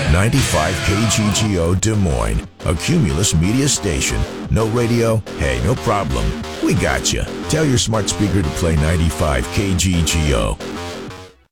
95 KGGO Des Moines, a Cumulus media station. No radio? Hey, no problem. We got you. Tell your smart speaker to play 95 KGGO.